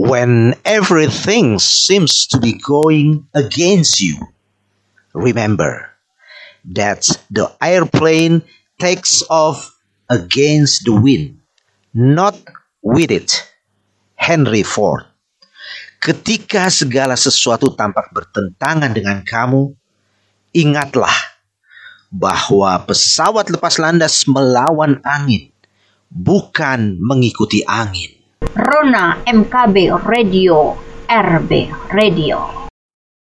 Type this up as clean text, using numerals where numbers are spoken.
When everything seems to be going against you, remember that the airplane takes off against the wind, not with it. Henry Ford. Ketika segala sesuatu tampak bertentangan dengan kamu, ingatlah bahwa pesawat lepas landas melawan angin, bukan mengikuti angin. Rona MKB Radio, RB Radio.